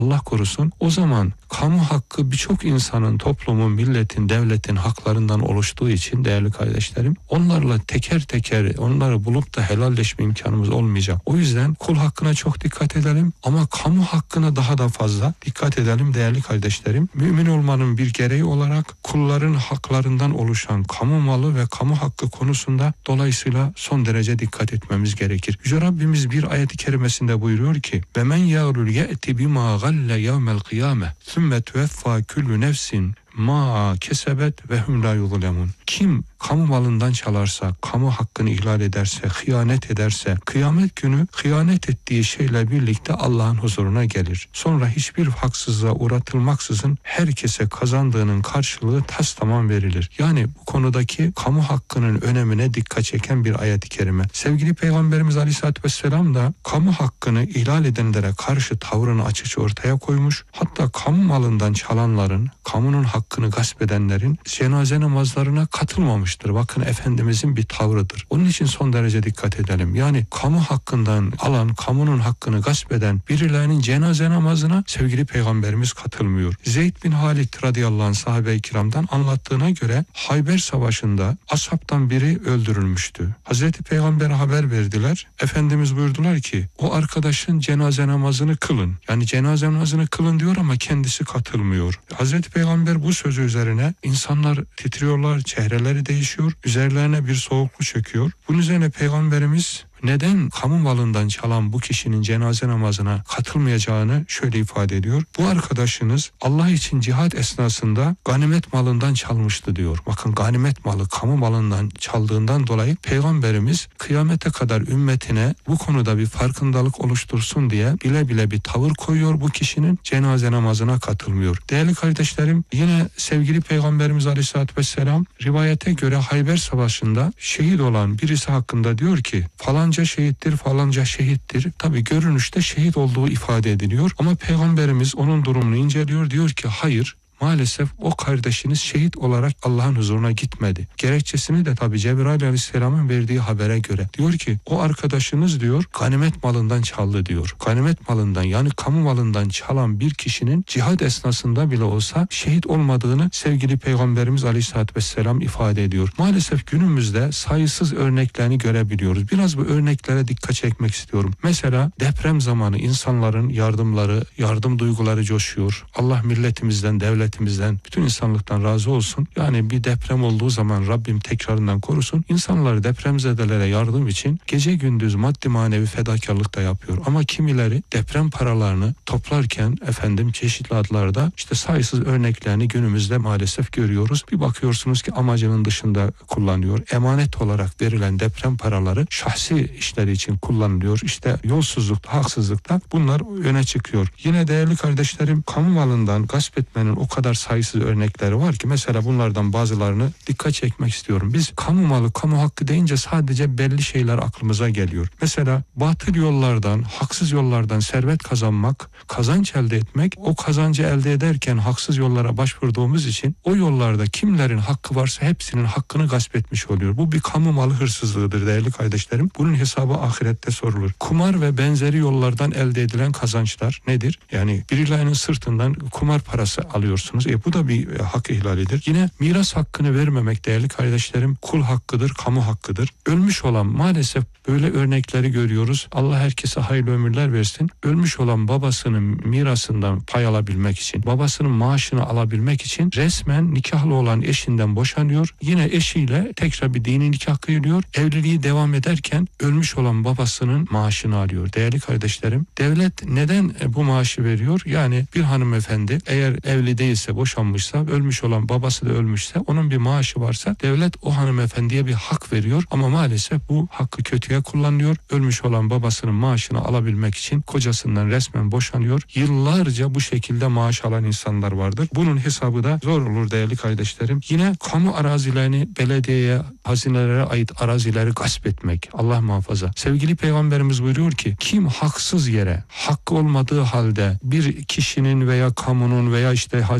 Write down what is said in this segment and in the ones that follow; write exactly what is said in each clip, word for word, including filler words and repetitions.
Allah korusun. O zaman kamu hakkı birçok insanın, toplumun, milletin, devletin haklarından oluştuğu için değerli kardeşlerim, onlarla teker teker onları bulup da helalleşme imkanımız olmayacak. O yüzden kul hakkına çok dikkat edelim ama kamu hakkına daha da fazla dikkat edelim değerli kardeşlerim. Mümin olmanın bir gereği olarak kulların haklarından oluşan kamu malı ve kamu hakkı konusunda dolayısıyla son derece dikkat etmemiz gerekir. Yüce Rabbimiz bir ayet-i kerimesinde buyuruyor ki: "Ve men ya'rul ye'ti bima galle yevmel kıyame sümme tuveffa kullu nefsin ma kesebet ve hum la yuzlemun." Kim kamu malından çalarsa, kamu hakkını ihlal ederse, hıyanet ederse, kıyamet günü hıyanet ettiği şeyle birlikte Allah'ın huzuruna gelir. Sonra hiçbir haksızlığa uğratılmaksızın herkese kazandığının karşılığı tas tamam verilir. Yani bu konudaki kamu hakkının önemine dikkat çeken bir ayet-i kerime. Sevgili Peygamberimiz Aleyhisselatü Vesselam da kamu hakkını ihlal edenlere karşı tavrını açıkça ortaya koymuş. Hatta kamu malından çalanların, kamunun hakkını gasp edenlerin cenaze namazlarına katılmamıştır. Bakın Efendimizin bir tavrıdır. Onun için son derece dikkat edelim. Yani kamu hakkından alan, kamunun hakkını gasp eden birilerinin cenaze namazına sevgili Peygamberimiz katılmıyor. Zeyd bin Halid radıyallahu anh sahabe-i kiramdan anlattığına göre Hayber Savaşı'nda ashabtan biri öldürülmüştü. Hazreti Peygamber'e haber verdiler. Efendimiz buyurdular ki o arkadaşın cenaze namazını kılın. Yani cenaze namazını kılın diyor ama kendisi katılmıyor. Hazreti Peygamber bu sözü üzerine insanlar titriyorlar, çehreleri değişiyor, üzerlerine bir soğukluk çöküyor. Bunun üzerine Peygamberimiz neden kamu malından çalan bu kişinin cenaze namazına katılmayacağını şöyle ifade ediyor. Bu arkadaşınız Allah için cihat esnasında ganimet malından çalmıştı diyor. Bakın ganimet malı kamu malından çaldığından dolayı Peygamberimiz kıyamete kadar ümmetine bu konuda bir farkındalık oluştursun diye bile bile bir tavır koyuyor, bu kişinin cenaze namazına katılmıyor. Değerli kardeşlerim, yine sevgili Peygamberimiz Aleyhisselatü Vesselam rivayete göre Hayber Savaşı'nda şehit olan birisi hakkında diyor ki falan falanca şehittir, falanca şehittir. Tabi görünüşte şehit olduğu ifade ediliyor. Ama Peygamberimiz onun durumunu inceliyor. Diyor ki hayır, maalesef o kardeşiniz şehit olarak Allah'ın huzuruna gitmedi. Gerekçesini de tabi Cebrail Aleyhisselam'ın verdiği habere göre. Diyor ki o arkadaşınız diyor ganimet malından çaldı diyor. Ganimet malından yani kamu malından çalan bir kişinin cihad esnasında bile olsa şehit olmadığını sevgili Peygamberimiz Aleyhisselatü Vesselam ifade ediyor. Maalesef günümüzde sayısız örneklerini görebiliyoruz. Biraz bu örneklere dikkat çekmek istiyorum. Mesela deprem zamanı insanların yardımları, yardım duyguları coşuyor. Allah milletimizden, devlet bütün insanlıktan razı olsun. Yani bir deprem olduğu zaman Rabbim tekrarından korusun. İnsanlar depremzedelere yardım için gece gündüz maddi manevi fedakarlık da yapıyor. Ama kimileri deprem paralarını toplarken efendim çeşitli adlarda işte sayısız örneklerini günümüzde maalesef görüyoruz. Bir bakıyorsunuz ki amacının dışında kullanıyor. Emanet olarak verilen deprem paraları şahsi işleri için kullanılıyor. İşte yolsuzlukta, haksızlıkta bunlar öne çıkıyor. Yine değerli kardeşlerim, kamu malından gasp etmenin o kadar sayısız örnekleri var ki mesela bunlardan bazılarını dikkat çekmek istiyorum. Biz kamu malı, kamu hakkı deyince sadece belli şeyler aklımıza geliyor. Mesela batıl yollardan, haksız yollardan servet kazanmak, kazanç elde etmek, o kazancı elde ederken haksız yollara başvurduğumuz için o yollarda kimlerin hakkı varsa hepsinin hakkını gasp etmiş oluyor. Bu bir kamu malı hırsızlığıdır değerli kardeşlerim. Bunun hesabı ahirette sorulur. Kumar ve benzeri yollardan elde edilen kazançlar nedir? Yani birilerinin sırtından kumar parası alıyorsunuz. E bu da bir e, hak ihlalidir. Yine miras hakkını vermemek değerli kardeşlerim kul hakkıdır, kamu hakkıdır. Ölmüş olan maalesef böyle örnekleri görüyoruz. Allah herkese hayırlı ömürler versin. Ölmüş olan babasının mirasından pay alabilmek için, babasının maaşını alabilmek için resmen nikahlı olan eşinden boşanıyor. Yine eşiyle tekrar bir dini nikah kıyılıyor. Evliliği devam ederken ölmüş olan babasının maaşını alıyor. Değerli kardeşlerim, devlet neden bu maaşı veriyor? Yani bir hanımefendi eğer evli değilse, boşanmışsa, ölmüş olan babası da ölmüşse, onun bir maaşı varsa devlet o hanımefendiye bir hak veriyor. Ama maalesef bu hakkı kötüye kullanıyor. Ölmüş olan babasının maaşını alabilmek için kocasından resmen boşanıyor. Yıllarca bu şekilde maaş alan insanlar vardır. Bunun hesabı da zor olur değerli kardeşlerim. Yine kamu arazilerini belediyeye, hazinelere ait arazileri gasp etmek. Allah muhafaza. Sevgili Peygamberimiz buyuruyor ki kim haksız yere, hakkı olmadığı halde bir kişinin veya kamunun veya işte hazine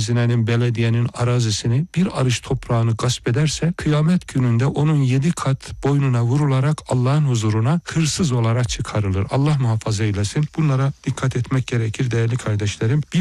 hazinenin, belediyenin arazisini, bir arış toprağını gasp ederse kıyamet gününde onun yedi kat boynuna vurularak Allah'ın huzuruna hırsız olarak çıkarılır. Allah muhafaza eylesin. Bunlara dikkat etmek gerekir değerli kardeşlerim. Bir